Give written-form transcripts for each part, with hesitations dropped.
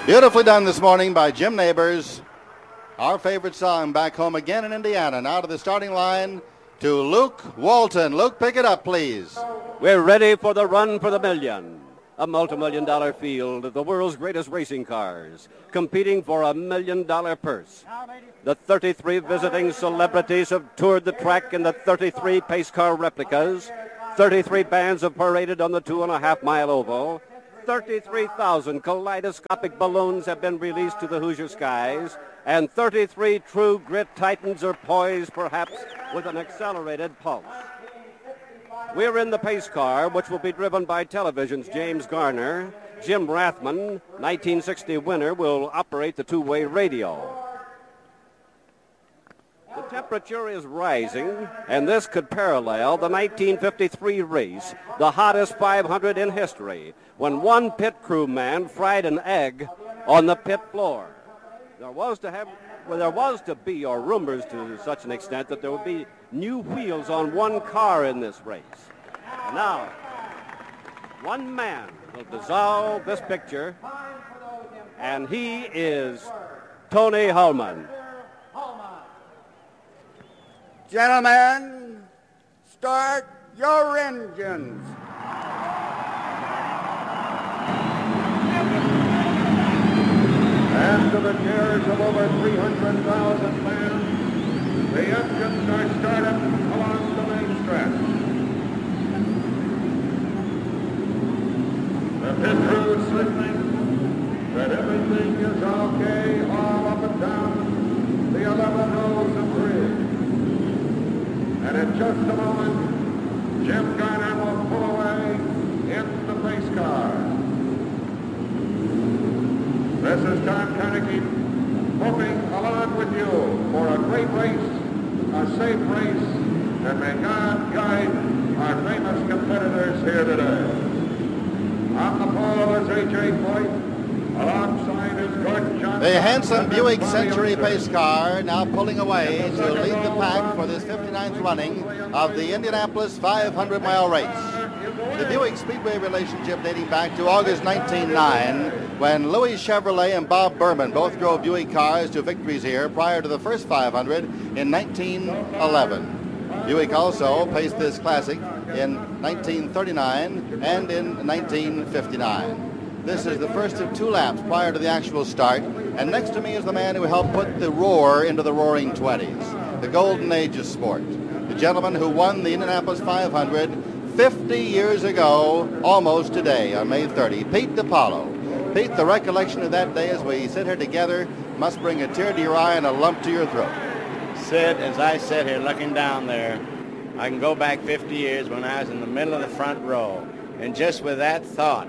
Beautifully done this morning by Jim Neighbors. Our favorite song, Back Home Again in Indiana. Now to the starting line to Luke Walton. Luke, pick it up, please. We're ready for the run for the million. A multi-million-dollar field of the world's greatest racing cars, competing for $1 million purse. The 33 visiting celebrities have toured the track in the 33 pace car replicas. 33 bands have paraded on the 2.5-mile oval. 33,000 kaleidoscopic balloons have been released to the Hoosier skies, and 33 true grit titans are poised, perhaps, with an accelerated pulse. We're in the pace car, which will be driven by television's James Garner. Jim Rathman, 1960 winner, will operate the two-way radio. The temperature is rising, and this could parallel the 1953 race, the hottest 500 in history, when one pit crew man fried an egg on the pit floor. There was to be, or rumors to such an extent, that there would be new wheels on one car in this race. Now, one man will dissolve this picture, and he is Tony Hulman. Gentlemen, start your engines. After the cheers of over 300,000 fans, the engines are started along the main stretch. The pit crew is listening that everything is okay all up and down the 11 rows of bridge. And in just a moment, Jim Garner will pull away in the pace car. This is Tom Carnegie hoping along with you for a great race, a safe race, and may God guide our famous competitors here today. On the pole is A.J. Foyt, alongside is Gordon Johnson. The handsome Buick Century pace car now pulling away to lead the pack for this 59th running of the Indianapolis 500-mile race. The Buick Speedway relationship dating back to August 1909, when Louis Chevrolet and Bob Berman both drove Buick cars to victories here prior to the first 500 in 1911. Buick also paced this classic in 1939 and in 1959. This is the first of two laps prior to the actual start, and next to me is the man who helped put the roar into the Roaring Twenties, the golden age of sport. The gentleman who won the Indianapolis 500 50 years ago, almost today, on May 30, Pete DiPaolo. Pete, the recollection of that day as we sit here together must bring a tear to your eye and a lump to your throat. Sid, as I sit here looking down there, I can go back 50 years when I was in the middle of the front row, and just with that thought,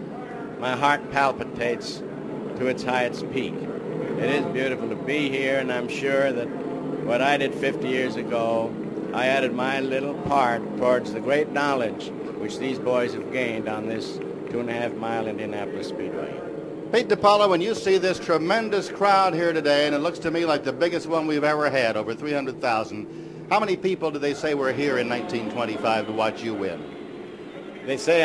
my heart palpitates to its highest peak. It is beautiful to be here, and I'm sure that what I did 50 years ago, I added my little part towards the great knowledge which these boys have gained on this 2.5-mile Indianapolis Speedway. Pete DiPaolo, when you see this tremendous crowd here today, and it looks to me like the biggest one we've ever had, over 300,000, how many people did they say were here in 1925 to watch you win? They say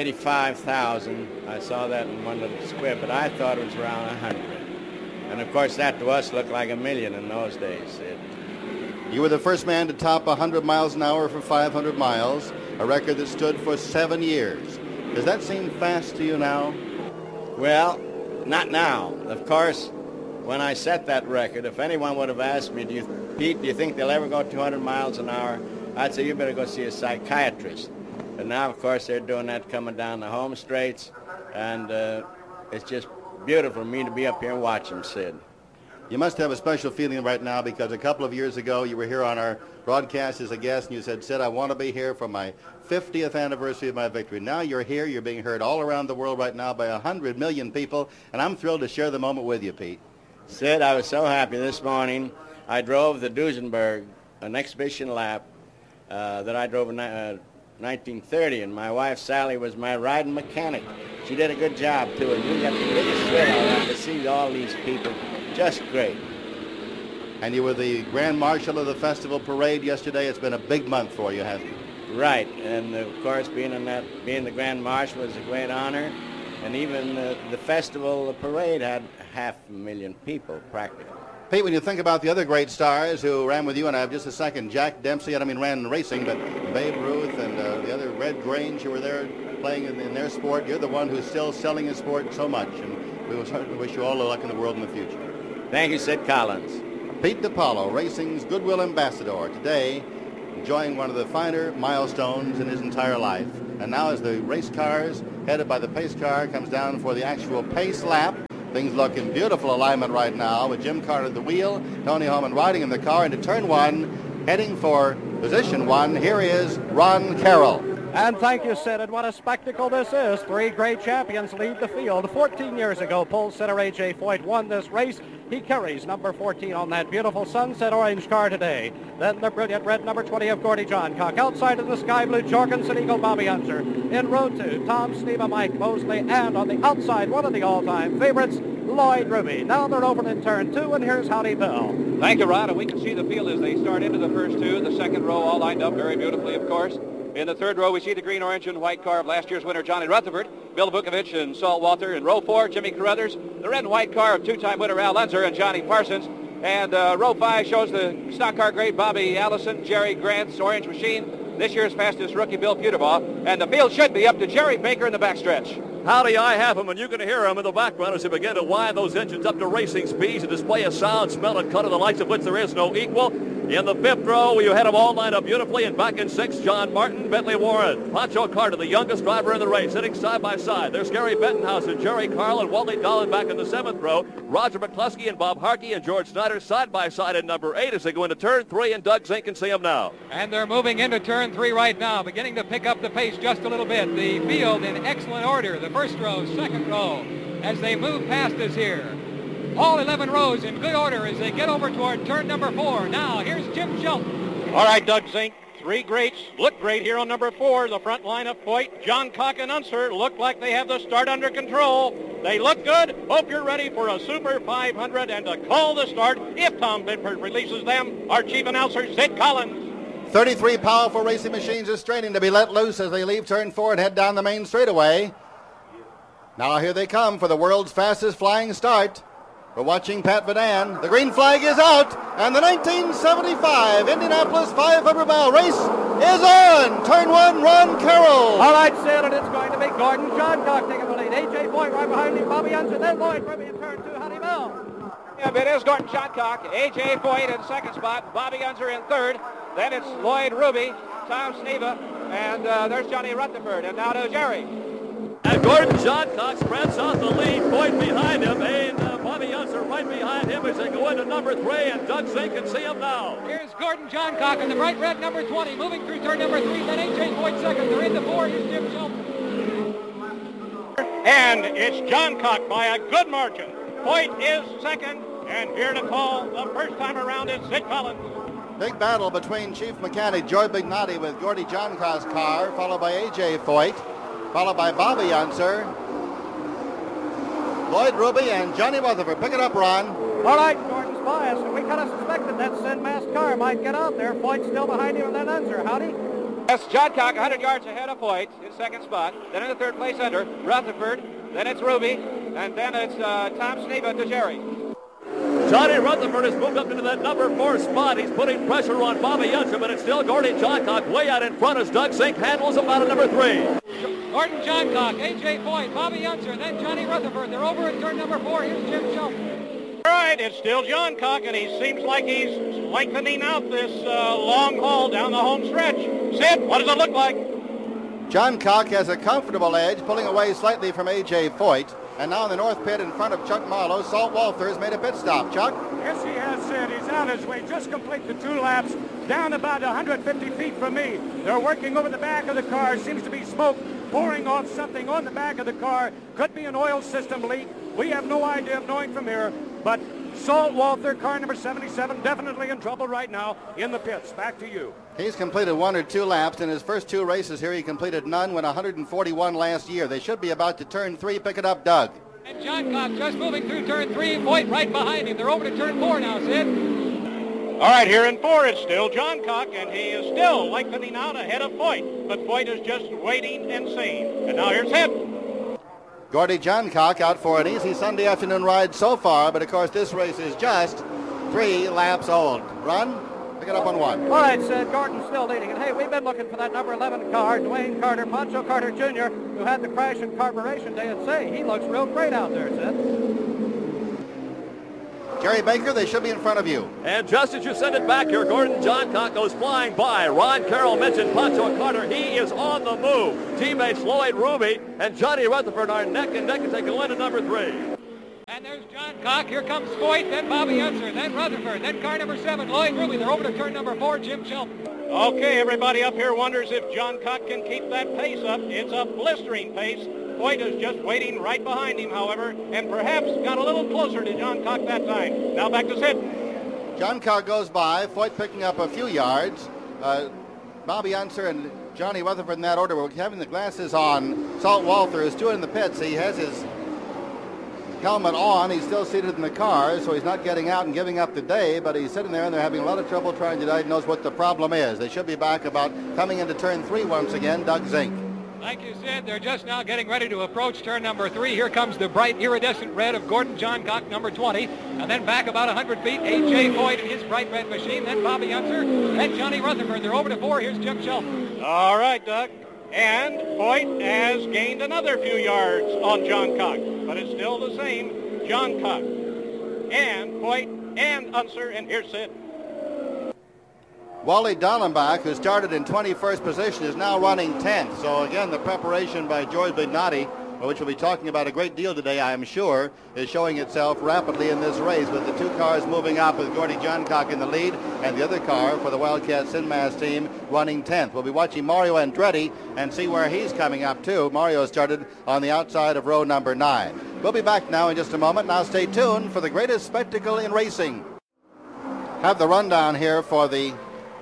185,000. I saw that in one little squib, but I thought it was around 100. And of course, that to us looked like 1 million in those days, Sid. You were the first man to top 100 miles an hour for 500 miles, a record that stood for 7 years. Does that seem fast to you now? Well, not now. Of course, when I set that record, if anyone would have asked me, Pete, do you think they'll ever go 200 miles an hour? I'd say, you better go see a psychiatrist. But now, of course, they're doing that coming down the home straights, and it's just beautiful for me to be up here and watch them, Sid. You must have a special feeling right now, because a couple of years ago you were here on our broadcast as a guest and you said, Sid, I want to be here for my 50th anniversary of my victory. Now you're here, you're being heard all around the world right now by 100 million people, and I'm thrilled to share the moment with you, Pete. Sid, I was so happy this morning. I drove the Duesenberg, an exhibition lap that I drove in 1930, and my wife Sally was my riding mechanic. She did a good job too, and we got the biggest thrill out of it to see all these people. Just great. And you were the Grand Marshal of the Festival Parade yesterday. It's been a big month for you, hasn't it? Right, and of course being the Grand Marshal was a great honor, And even the festival, the parade had 500,000 people practically. Pete, when you think about the other great stars who ran with you, and I have just a second, Jack Dempsey, I don't mean ran in racing, but Babe Ruth and the other Red Grange who were there playing in their sport, you're the one who's still selling his sport so much, and we will certainly wish you all the luck in the world in the future. Thank you, Sid Collins. Pete DiPaolo, racing's Goodwill Ambassador, today enjoying one of the finer milestones in his entire life. And now as the race cars, headed by the pace car, comes down for the actual pace lap, things look in beautiful alignment right now with Jim Carter at the wheel, Tony Holman riding in the car into turn one, heading for position one. Here is Ron Carroll. And thank you, Sid. And what a spectacle this is. Three great champions lead the field. 14 years ago, pole sitter A.J. Foyt won this race. He carries number 14 on that beautiful sunset orange car today. Then the brilliant red number 20 of Gordy Johncock. Outside of the sky blue Jorgensen Eagle Bobby Unser. In row 2, Tom Sneva, Mike Mosley. And on the outside, one of the all-time favorites, Lloyd Ruby. Now they're over in turn 2, and here's Howdy Bill. Thank you, Rod. And we can see the field as they start into the first two. The second row all lined up very beautifully, of course. In the third row, we see the green, orange, and white car of last year's winner, Johnny Rutherford, Bill Vukovich, and Saul Walther. In row 4, Jimmy Carruthers. The red and white car of two-time winner Al Unser and Johnny Parsons. And row 5 shows the stock car grade Bobby Allison, Jerry Grant's orange machine, this year's fastest rookie Bill Puterbaugh. And the field should be up to Jerry Baker in the backstretch. Howdy, I have him, and you can hear him in the background as they begin to wind those engines up to racing speeds and display a sound, smell, and cut of the likes of which there is no equal. In the fifth row, you had them all lined up beautifully, and back in sixth, John Martin, Bentley Warren, Pancho Carter, the youngest driver in the race, sitting side by side. There's Gary Bettenhausen, Jerry Carl, and Wally Dolan back in the seventh row. Roger McCluskey and Bob Harkey and George Snyder side by side in number 8 as they go into turn 3, and Doug Zink can see them now. And they're moving into turn 3 right now, beginning to pick up the pace just a little bit. The field in excellent order. The first row, second row, as they move past us here. All 11 rows in good order as they get over toward turn number 4. Now, here's Jim Shelton. All right, Doug Zink. Three greats look great here on number 4. The front line of Foyt, Johncock, and Unser look like they have the start under control. They look good. Hope you're ready for a Super 500 and to call the start, if Tom Bedford releases them, our chief announcer, Sid Collins. 33 powerful racing machines are straining to be let loose as they leave turn 4 and head down the main straightaway. Now here they come for the world's fastest flying start. We're watching Pat Vidan. The green flag is out, and the 1975 Indianapolis 500-mile race is on. Turn 1, Ron Carroll. All right, Sid, and it's going to be Gordon Johncock taking the lead. A.J. Foyt right behind him. Bobby Unser, then Lloyd Ruby in turn 2. Howdy Bill. Yeah, it is Gordon Johncock. A.J. Foyt in second spot. Bobby Unser in third. Then it's Lloyd Ruby, Tom Sneva, and there's Johnny Rutherford. And now to Jerry. And Gordon Johncock spreads out the lead. Foyt behind him, and Bobby Unser right behind him as they go into number 3, and Doug Zink can see him now. Here's Gordon Johncock in the bright red number 20, moving through turn number 3, then A.J. Foyt second. They're into 4. Here's Jim Shelton. And it's Johncock by a good margin. Foyt is second, and here to call the first time around is Sid Collins. Big battle between Chief Mechanic Joy Bignotti with Gordy Johncock's car, followed by A.J. Foyt, followed by Bobby Unser, Lloyd Ruby, and Johnny Rutherford. Pick it up, Ron. All right, Gordon's bias, and we kind of suspected that Sid Mass car might get out there. Foyt's still behind him, and then Unser. Howdy? Yes, Johncock 100 yards ahead of Foyt in second spot. Then in the third place under Rutherford. Then it's Ruby, and then it's Tom Sneva to Jerry. Johnny Rutherford has moved up into that number 4 spot. He's putting pressure on Bobby Unser, but it's still Gordy Johncock way out in front as Doug Zink handles him out of number 3. Gordon Johncock, A.J. Foyt, Bobby Unser, then Johnny Rutherford. They're over at turn number 4. Here's Jim Shelton. All right, it's still Johncock, and he seems like he's lengthening out this long haul down the home stretch. Sid, what does it look like? Johncock has a comfortable edge, pulling away slightly from A.J. Foyt. And now in the north pit in front of Chuck Marlowe, Salt Walther has made a pit stop. Chuck? Yes, he has, Sid. He's on his way. Just complete the 2 laps, down about 150 feet from me. They're working over the back of the car. Seems to be smoke pouring off something on the back of the car. Could be an oil system leak. We have no idea of knowing from here. But Salt Walther, car number 77, definitely in trouble right now in the pits. Back to you. He's completed 1 or 2 laps. In his first 2 races here, he completed none, went 141 last year. They should be about to turn 3. Pick it up, Doug. And Johncock just moving through turn 3, Foyt right behind him. They're over to turn 4 now, Sid. All right, here in 4, it's still Johncock, and he is still lengthening out ahead of Foyt. But Foyt is just waiting and seeing. And now here's Sid. Gordie Johncock out for an easy Sunday afternoon ride so far, but of course this race is just 3 laps old. Run, pick it up on 1. All right, Sid, Gordon's still leading. And hey, we've been looking for that number 11 car, Dwayne Carter, Pancho Carter Jr., who had the crash in Carburation Day. And say, he looks real great out there, Sid. Jerry Baker, they should be in front of you. And just as you send it back here, Gordon Johncock goes flying by. Ron Carroll mentioned Pancho Carter. He is on the move. Teammates Lloyd Ruby and Johnny Rutherford are neck and neck to take a win at number 3. And there's Johncock. Here comes Foyt, then Bobby Unser, then Rutherford, then car number 7, Lloyd Ruby. They're over to turn number 4, Jim Shelton. Okay, everybody up here wonders if Johncock can keep that pace up. It's a blistering pace. Foyt is just waiting right behind him, however, and perhaps got a little closer to Johncock that time. Now back to Sid. Johncock goes by, Foyt picking up a few yards. Bobby Unser and Johnny Rutherford in that order. We're having the glasses on. Salt Walther is doing in the pits. He has his helmet on. He's still seated in the car, so he's not getting out and giving up the day, but he's sitting there and they're having a lot of trouble trying to diagnose what the problem is. They should be back about coming into turn 3 once again. Doug Zink. Like you said, they're just now getting ready to approach turn number 3. Here comes the bright iridescent red of Gordon Johncock, number 20. And then back about 100 feet, A.J. Foyt in his bright red machine. Then Bobby Unser, then Johnny Rutherford. They're over to 4. Here's Jim Shelton. All right, Doug. And Foyt has gained another few yards on Johncock, but it's still the same. Johncock and Foyt and Unser, and here's Sid. Wally Dallenbach, who started in 21st position, is now running 10th. So again, the preparation by George Bignati, which we'll be talking about a great deal today, I am sure, is showing itself rapidly in this race, with the 2 cars moving up with Gordie Johncock in the lead and the other car for the Wildcat Sinmas team running 10th. We'll be watching Mario Andretti and see where he's coming up to. Mario started on the outside of row number 9. We'll be back now in just a moment. Now stay tuned for the greatest spectacle in racing. Have the rundown here for the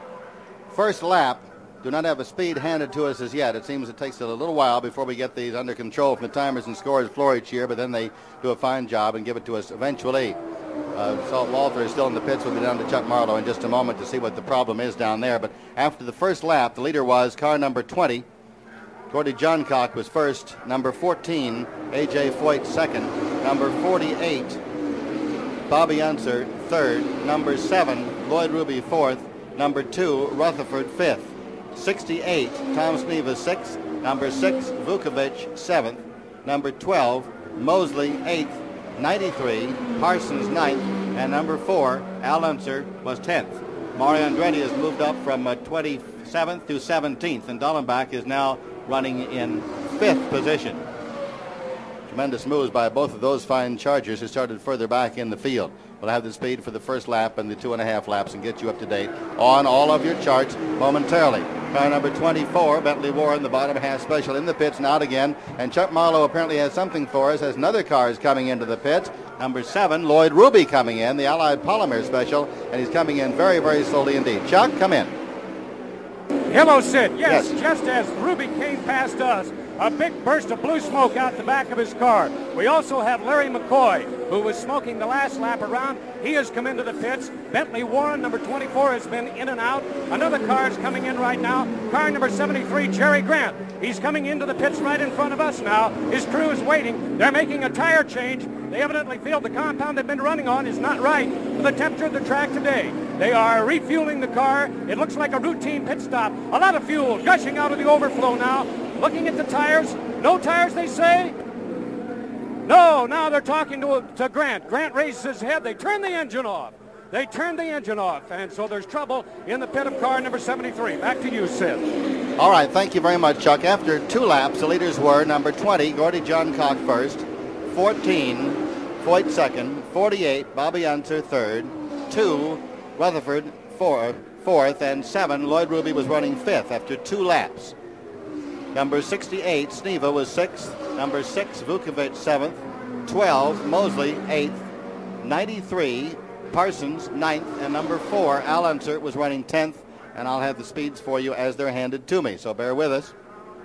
first lap. Do not have a speed handed to us as yet. It seems it takes a little while before we get these under control from the timers and scores floor each year, but then they do a fine job and give it to us eventually. Salt Walther is still in the pits. We'll be down to Chuck Marlowe in just a moment to see what the problem is down there. But after the first lap, the leader was car number 20. Gordie Johncock was first. Number 14, A.J. Foyt second. Number 48, Bobby Unser third. Number 7, Lloyd Ruby fourth. Number 2, Rutherford 5th. 68, Tom Sneva 6th. Number 6, Vukovic 7th. Number 12, Mosley 8th. 93, Parsons 9th. And number 4, Al Unser was 10th. Mario Andretti has moved up from 27th to 17th, and Dallenbach is now running in 5th position. Tremendous moves by both of those fine Chargers who started further back in the field. We'll have the speed for the first lap and the 2.5 laps and get you up to date on all of your charts momentarily. Car number 24, Bentley Warren, the bottom half special in the pits and out again. And Chuck Marlowe apparently has something for us as another car is coming into the pits. Number 7, Lloyd Ruby coming in, the Allied Polymer special, and he's coming in very, very slowly indeed. Chuck, come in. Hello, Sid. Yes, just as Ruby came past us, a big burst of blue smoke out the back of his car. We also have Larry McCoy, who was smoking the last lap around. He has come into the pits. Bentley Warren, number 24, has been in and out. Another car is coming in right now. Car number 73, Jerry Grant. He's coming into the pits right in front of us now. His crew is waiting. They're making a tire change. They evidently feel the compound they've been running on is not right for the temperature of the track today. They are refueling the car. It looks like a routine pit stop. A lot of fuel gushing out of the overflow now. Looking at the tires. No tires, they say? No, now they're talking to Grant. Grant raises his head. They turn the engine off. They turned the engine off, and so there's trouble in the pit of car number 73. Back to you, Sid. All right, thank you very much, Chuck. After 2 laps, the leaders were number 20, Gordie Johncock first, 14, Foyt second, 48, Bobby Unser third, 2, Rutherford fourth, and 7, Lloyd Ruby was running 5th after 2 laps. Number 68, Sneva was 6th. Number 6, Vukovic 7th. 12, Mosley 8th. 93, Parsons 9th. And number 4, Al Unser was running 10th. And I'll have the speeds for you as they're handed to me, so bear with us.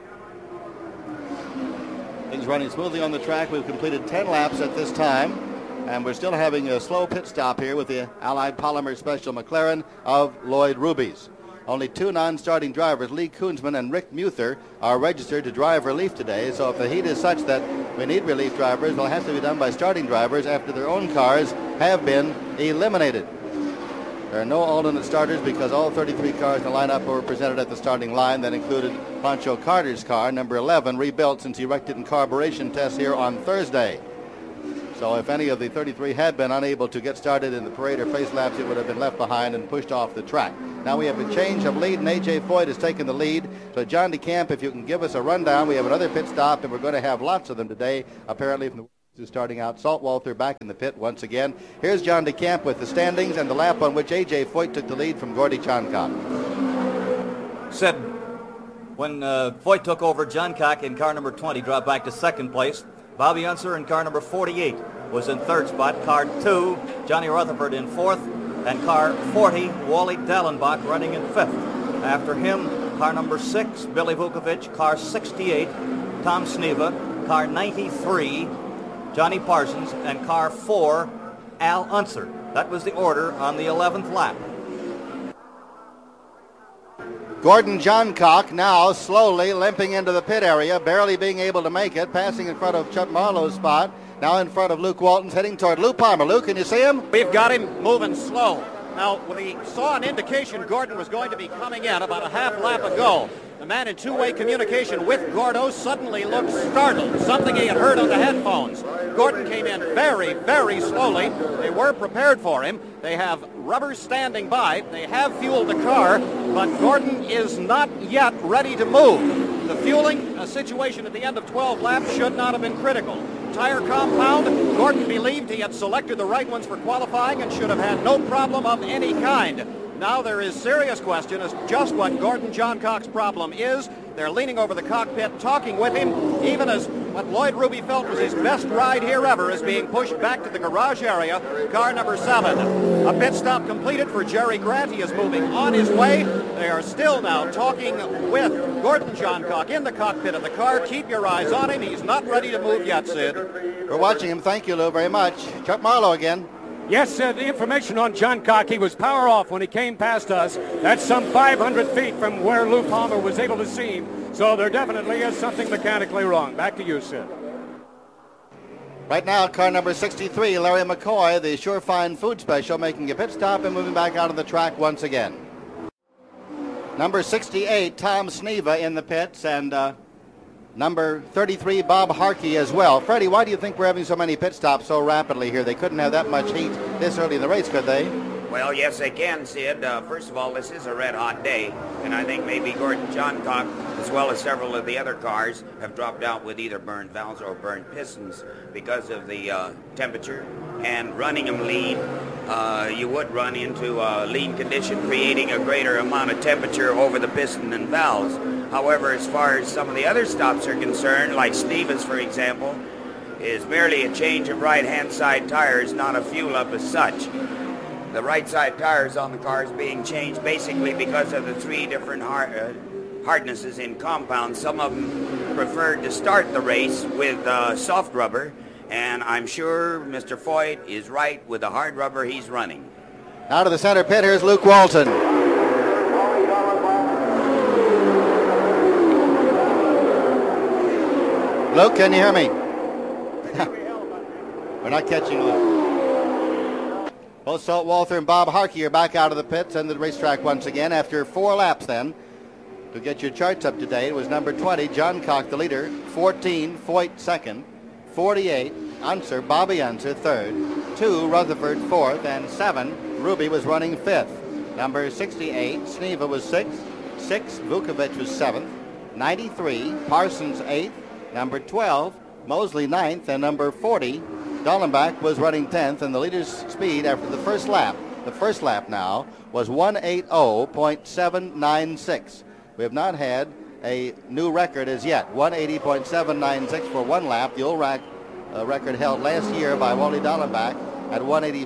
Things running smoothly on the track. We've completed 10 laps at this time. And we're still having a slow pit stop here with the Allied Polymer Special McLaren of Lloyd Ruby's. Only 2 non-starting drivers, Lee Koonsman and Rick Muther, are registered to drive relief today. So if the heat is such that we need relief drivers, it'll have to be done by starting drivers after their own cars have been eliminated. There are no alternate starters because all 33 cars in the lineup were presented at the starting line. That included Pancho Carter's car, number 11, rebuilt since he wrecked it in carburation tests here on Thursday. So if any of the 33 had been unable to get started in the parade or face laps, it would have been left behind and pushed off the track. Now we have a change of lead, and A.J. Foyt has taken the lead. So John DeCamp, if you can give us a rundown. We have another pit stop, and we're going to have lots of them today, apparently from the starting out. Saltwater back in the pit once again. Here's John DeCamp with the standings and the lap on which A.J. Foyt took the lead from Gordy Johncock. Sid, when Foyt took over, Johncock in car number 20 dropped back to second place. Bobby Unser in car number 48 was in third spot. Car 2, Johnny Rutherford in fourth. And car 40, Wally Dallenbach running in fifth. After him, car number 6, Billy Vukovich. Car 68, Tom Sneva. Car 93, Johnny Parsons, and car 4, Al Unser. That was the order on the 11th lap. Gordon Johncock now slowly limping into the pit area, barely being able to make it, passing in front of Chuck Marlowe's spot, now in front of Luke Walton's, heading toward Lou Palmer. Lou, can you see him? We've got him moving slow. Now, we saw an indication Gordon was going to be coming in about a half lap ago. The man in two-way communication with Gordo suddenly looked startled, something he had heard on the headphones. Gordon came in very, very slowly. They were prepared for him. They have rubbers standing by. They have fueled the car, but Gordon is not yet ready to move. The fueling situation at the end of 12 laps should not have been critical. Tire compound, Gordon believed he had selected the right ones for qualifying and should have had no problem of any kind. Now there is serious question as to just what Gordon Johncock's problem is. They're leaning over the cockpit, talking with him, even as what Lloyd Ruby felt was his best ride here ever is being pushed back to the garage area. Car number 7. A pit stop completed for Jerry Grant. He is moving on his way. They are still now talking with Gordon Johncock in the cockpit of the car. Keep your eyes on him. He's not ready to move yet, Sid. We're watching him. Thank you, Lou, very much. Chuck Marlowe again. Yes, the information on Johncock, he was power off when he came past us. That's some 500 feet from where Lou Palmer was able to see him. So there definitely is something mechanically wrong. Back to you, Sid. Right now, car number 63, Larry McCoy, the Surefine Food Special, making a pit stop and moving back out of the track once again. Number 68, Tom Sneva in the pits, and number 33, Bob Harkey as well. Freddie, why do you think we're having so many pit stops so rapidly here? They couldn't have that much heat this early in the race, could they? Well, yes, they can, Sid. First of all, this is a red-hot day, and I think maybe Gordon Johncock, as well as several of the other cars, have dropped out with either burned valves or burned pistons because of the temperature. And running them lean, you would run into a lean condition, creating a greater amount of temperature over the piston and valves. However, as far as some of the other stops are concerned, like Steve's, for example, is merely a change of right-hand side tires, not a fuel-up as such. The right side tires on the car is being changed basically because of the three different hardnesses in compound. Some of them preferred to start the race with soft rubber, and I'm sure Mr. Foyt is right with the hard rubber he's running. Out of the center pit, here's Luke Walton. Luke, can you hear me? We're not catching Luke. Both Saltwater and Bob Harkey are back out of the pits and the racetrack once again after 4 laps then. To get your charts up to date, it was number 20, Johncock, the leader, 14, Foyt second, 48, Unser, Bobby Unser third, 2, Rutherford fourth, and 7, Ruby was running fifth. Number 68, Sneva was sixth, 6, Vukovich was seventh, 93, Parsons eighth, number 12, Mosley ninth, and number 40, Dallenbach was running 10th, and the leader's speed after the first lap now, was 180.796. We have not had a new record as yet. 180.796 for one lap. The old record held last year by Wally Dallenbach at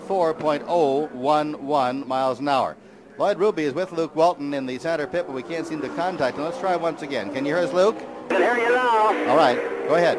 184.011 miles an hour. Lloyd Ruby is with Luke Walton in the center pit, but we can't seem to contact him. Let's try once again. Can you hear us, Luke? I can hear you now. All right, go ahead.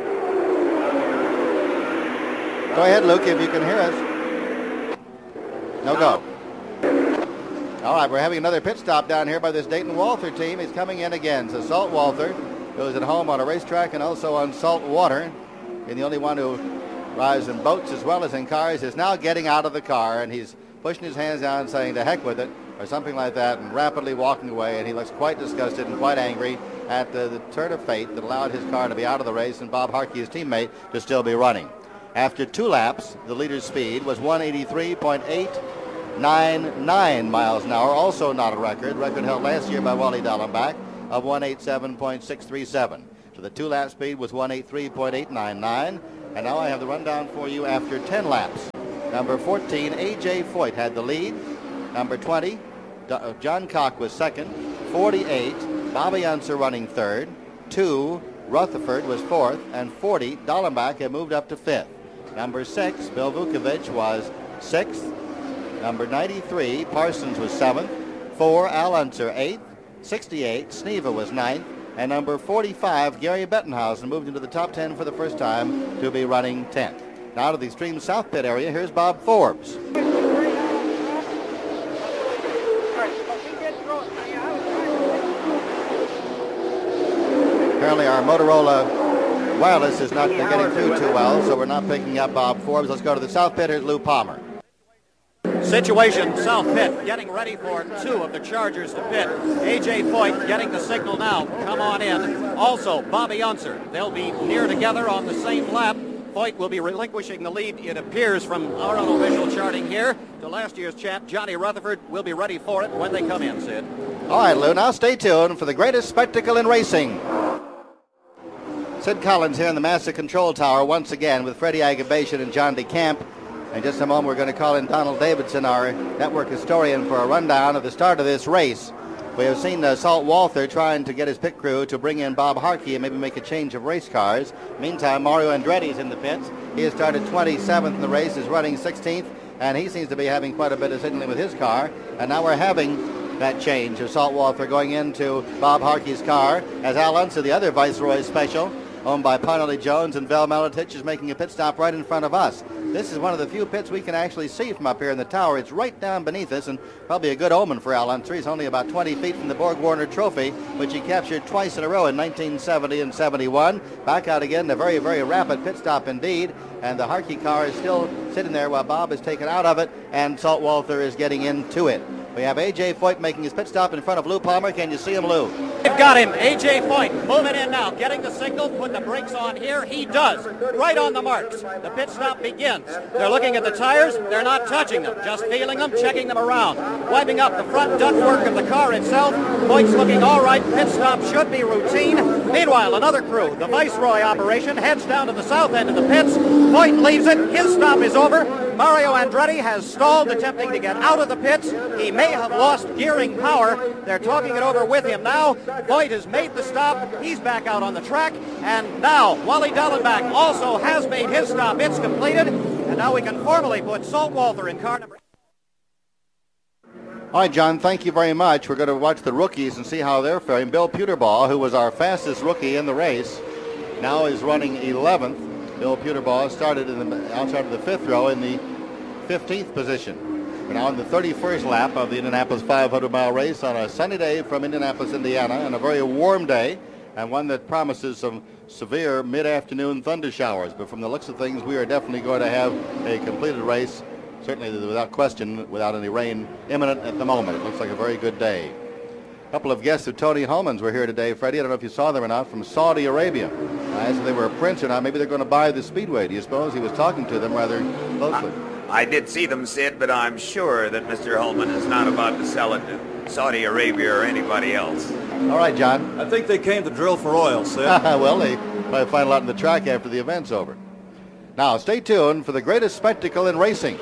Go ahead, Luke, if you can hear us. No, go. All right, we're having another pit stop down here by this Dayton Walther team. He's coming in again. So Salt Walther goes at home on a racetrack and also on salt water. And the only one who drives in boats as well as in cars is now getting out of the car, and he's pushing his hands down and saying to heck with it or something like that, and rapidly walking away. And he looks quite disgusted and quite angry at the turn of fate that allowed his car to be out of the race and Bob Harkey, his teammate, to still be running. After 2 laps, the leader's speed was 183.899 miles an hour, also not a record. Record held last year by Wally Dallenbach of 187.637. So the 2-lap speed was 183.899. And now I have the rundown for you after 10 laps. Number 14, A.J. Foyt had the lead. Number 20, John Cock was second. 48, Bobby Unser running third. 2, Rutherford was fourth. And 40, Dallenbach had moved up to fifth. Number 6, Bill Vukovich was sixth. Number 93, Parsons was seventh. 4, Al Unser eighth. 68, Sneva was ninth. And number 45, Gary Bettenhausen, moved into the top 10 for the first time to be running 10th. Now to the extreme south pit area, here's Bob Forbes. Apparently our Motorola wireless is not getting through too well, so we're not picking up Bob Forbes. Let's go to the south pit. Here's Lou Palmer. Situation, south pit, getting ready for 2 of the Chargers to pit. A.J. Foyt getting the signal now. Come on in. Also, Bobby Unser. They'll be near together on the same lap. Foyt will be relinquishing the lead, it appears, from our unofficial charting here to last year's champ, Johnny Rutherford. Will be ready for it when they come in, Sid. All right, Lou, now stay tuned for the greatest spectacle in racing. Sid Collins here in the Master Control Tower once again with Freddie Agabation and John DeCamp. In just a moment, we're going to call in Donald Davidson, our network historian, for a rundown of the start of this race. We have seen Salt Walther trying to get his pit crew to bring in Bob Harkey and maybe make a change of race cars. Meantime, Mario Andretti's in the pits. He has started 27th in the race, is running 16th, and he seems to be having quite a bit of signaling with his car. And now we're having that change of Salt Walther going into Bob Harkey's car as Al Unser, the other Viceroy Special, owned by Parnelli Jones, and Vel Maletich is making a pit stop right in front of us. This is one of the few pits we can actually see from up here in the tower. It's right down beneath us, and probably a good omen for Al Unser. He's only about 20 feet from the Borg Warner Trophy, which he captured twice in a row in 1970 and 71. Back out again, a very, very rapid pit stop indeed, and the Harkey car is still sitting there while Bob is taken out of it, and Salt Walther is getting into it. We have A.J. Foyt making his pit stop in front of Lou Palmer. Can you see him, Lou? They've got him. A.J. Foyt moving in now, getting the signal, put the brakes on here. He does. Right on the marks. The pit stop begins. They're looking at the tires. They're not touching them, just feeling them, checking them around. Wiping up the front ductwork of the car itself. Foyt's looking all right. Pit stop should be routine. Meanwhile, another crew, the Viceroy operation, heads down to the south end of the pits. Foyt leaves it. His stop is over. Mario Andretti has stalled, attempting to get out of the pits. He may have lost gearing power. They're talking it over with him now. Foyt has made the stop. He's back out on the track. And now Wally Dallenbach also has made his stop. It's completed. And now we can formally put Salt Walther in car number. All right, John, thank you very much. We're going to watch the rookies and see how they're faring. Bill Puterbaugh, who was our fastest rookie in the race, now is running 11th. Bill Puterbaugh started outside of the 5th row in the 15th position. We're now on the 31st lap of the Indianapolis 500-mile race on a sunny day from Indianapolis, Indiana, and a very warm day, and one that promises some severe mid-afternoon thunder showers. But from the looks of things, we are definitely going to have a completed race, certainly without question, without any rain imminent at the moment. It looks like a very good day. A couple of guests of Tony Holman's were here today, Freddie. I don't know if you saw them or not, from Saudi Arabia. I asked if they were a prince or not. Maybe they're going to buy the Speedway. Do you suppose? He was talking to them rather closely. I did see them, Sid, but I'm sure that Mr. Holman is not about to sell it to Saudi Arabia or anybody else. All right, John. I think they came to drill for oil, Sid. Well, they probably find a lot in the track after the event's over. Now, stay tuned for the greatest spectacle in racing.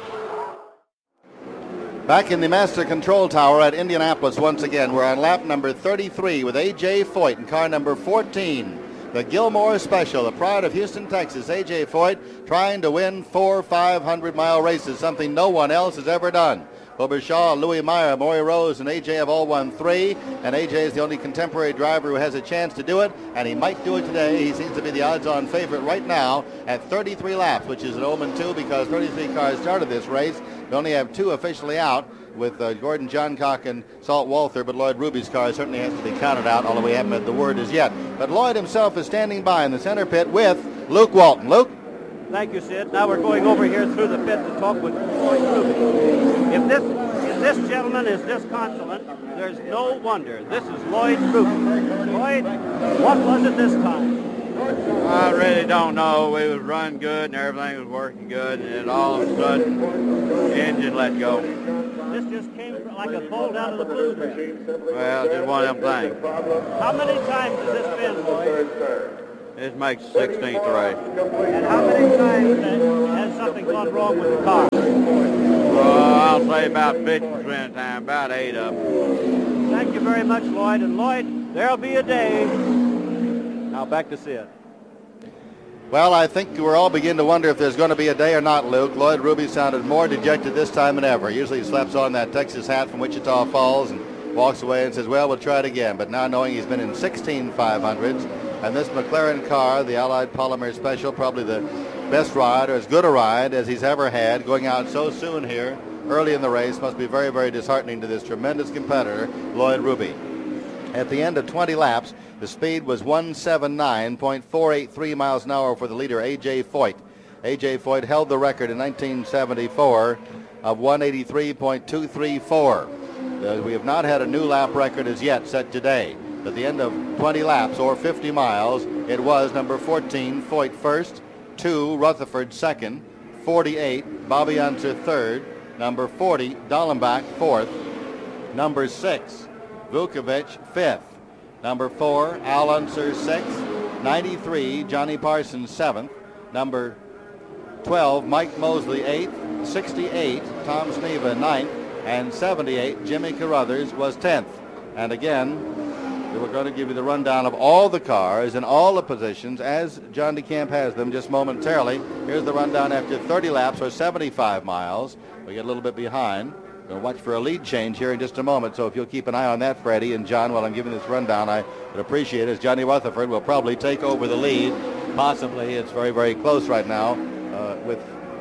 Back in the Master Control Tower at Indianapolis once again. We're on lap number 33 with A.J. Foyt in car number 14. The Gilmore Special, the pride of Houston, Texas. A.J. Foyt trying to win 4 500-mile races, something no one else has ever done. Obershaw, Louis Meyer, Maury Rose, and AJ have all won 3, and AJ is the only contemporary driver who has a chance to do it, and he might do it today. He seems to be the odds-on favorite right now at 33 laps, which is an omen too, because 33 cars started this race. We only have 2 officially out, with Gordon Johncock and Salt Walther, but Lloyd Ruby's car certainly has to be counted out, although we haven't had the word as yet. But Lloyd himself is standing by in the center pit with Luke Walton. Luke? Thank you, Sid. Now we're going over here through the pit to talk with Lloyd Ruby. If this gentleman is disconsolate, there's no wonder. This is Lloyd Ruby. Lloyd, what was it this time? I really don't know. We was running good and everything was working good, and then all of a sudden, the engine let go. This just came like a bolt out of the blue there. Well, just one of them things. How many times has this been, Lloyd? This makes the 16th race. And how many times has something gone wrong with the car? I'll say about 50% of the time, about 8 of them. Thank you very much, Lloyd. And Lloyd, there'll be a day. Now back to Sid. Well, I think we're all beginning to wonder if there's going to be a day or not, Luke. Lloyd Ruby sounded more dejected this time than ever. Usually he slaps on that Texas hat from Wichita Falls and walks away and says, well, we'll try it again. But now knowing he's been in 16 500s, and this McLaren car, the Allied Polymer Special, probably the best ride or as good a ride as he's ever had, going out so soon here early in the race must be very, very disheartening to this tremendous competitor, Lloyd Ruby. At the end of 20 laps, the speed was 179.483 miles an hour for the leader, A.J. Foyt. A.J. Foyt held the record in 1974 of 183.234. We have not had a new lap record as yet set today. At the end of 20 laps, or 50 miles, it was number 14, Foyt first, 2, Rutherford second, 48, Bobby Unser third, number 40, Dallenbach fourth, number 6, Vukovic fifth, number 4, Al Unser sixth, 93, Johnny Parsons seventh, number 12, Mike Mosley eighth, 68, Tom Sneva ninth, and 78, Jimmy Carruthers was 10th. And again, we're going to give you the rundown of all the cars and all the positions as John DeCamp has them just momentarily. Here's the rundown after 30 laps or 75 miles. We get a little bit behind. We'll watch for a lead change here in just a moment, so if you'll keep an eye on that, Freddie and John, while I'm giving this rundown, I would appreciate it, as Johnny Rutherford will probably take over the lead. Possibly. It's very, very close right now with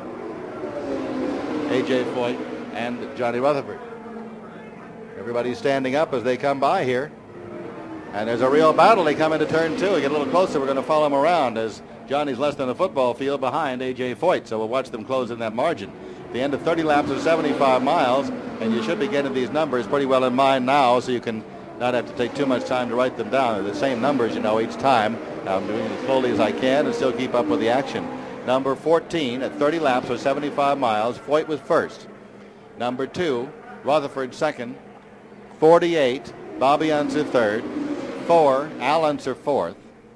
A.J. Foyt and Johnny Rutherford. Everybody's standing up as they come by here. And there's a real battle. They come into turn 2. We get a little closer. We're going to follow them around as Johnny's less than a football field behind A.J. Foyt. So we'll watch them close in that margin. At the end of 30 laps of 75 miles, and you should be getting these numbers pretty well in mind now, so you can not have to take too much time to write them down. They're the same numbers, you know, each time. I'm doing it as slowly as I can and still keep up with the action. Number 14 at 30 laps or 75 miles, Foyt was first. Number 2, Rutherford second. 48, Bobby Unser third. 4, Al Unser fourth.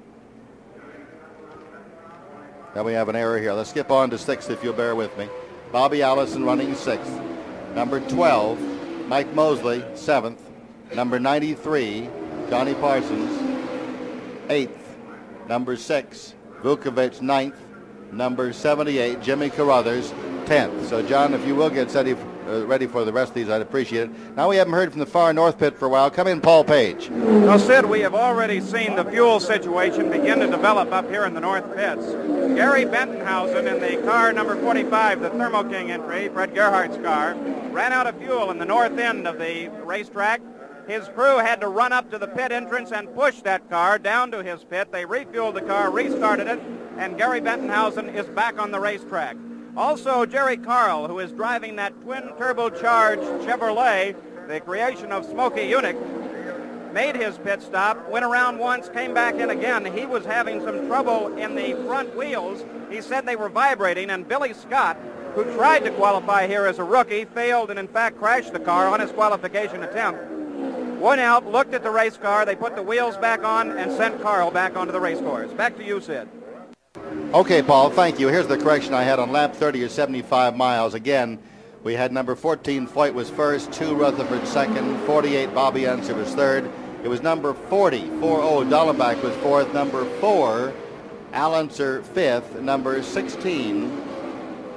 Then we have an error here. Let's skip on to 6 if you'll bear with me. Bobby Allison running 6th. Number 12, Mike Mosley 7th. Number 93, Johnny Parsons 8th. Number 6, Vukovic 9th. Number 78, Jimmy Carruthers 10th. So John, if you will get ready for the rest of these, I'd appreciate it. Now we haven't heard from the far north pit for a while. Come in, Paul Page. Well, Sid, we have already seen the fuel situation begin to develop up here in the north pits. Gary Bentonhausen in the car number 45, the Thermo King entry, Fred Gerhardt's car, ran out of fuel in the north end of the racetrack. His crew had to run up to the pit entrance and push that car down to his pit. They refueled the car, restarted it, and Gary Bentonhausen is back on the racetrack. Also, Jerry Carl, who is driving that twin turbocharged Chevrolet, the creation of Smokey Yunick, made his pit stop, went around once, came back in again. He was having some trouble in the front wheels. He said they were vibrating, and Billy Scott, who tried to qualify here as a rookie, failed and in fact crashed the car on his qualification attempt. Went out, looked at the race car, they put the wheels back on and sent Carl back onto the race course. Back to you, Sid. Okay, Paul, thank you. Here's the correction I had on lap 30 or 75 miles. Again, we had number 14, Foyt was first, 2, Rutherford second, 48, Bobby Unser was third. It was number 40, 40, Dallenbach was fourth, number 4, Al Unser fifth, number 16,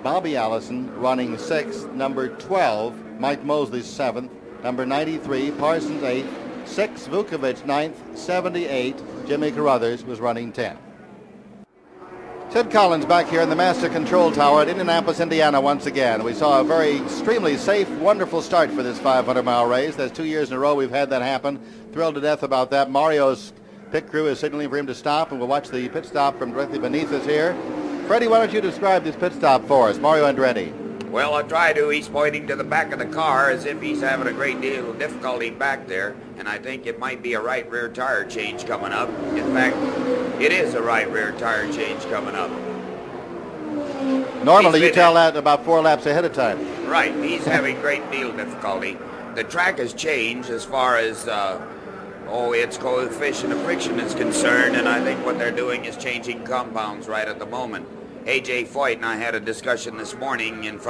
Bobby Allison running 6th, number 12, Mike Mosley 7th, number 93, Parsons 8th, 6, Vukovic 9th, 78, Jimmy Carruthers was running 10th. Sid Collins back here in the Master Control Tower at Indianapolis, Indiana once again. We saw a very extremely safe, wonderful start for this 500-mile race. That's 2 years in a row we've had that happen. Thrilled to death about that. Mario's pit crew is signaling for him to stop, and we'll watch the pit stop from directly beneath us here. Freddie, why don't you describe this pit stop for us, Mario Andretti? Well, I'll try to. He's pointing to the back of the car as if he's having a great deal of difficulty back there, and I think it might be a right rear tire change coming up. In fact, it is a right rear tire change coming up. Normally, you tell that about 4 laps ahead of time. Right. He's having great deal of difficulty. The track has changed as far as its coefficient of friction is concerned, and I think what they're doing is changing compounds right at the moment. A.J. Foyt and I had a discussion this morning in front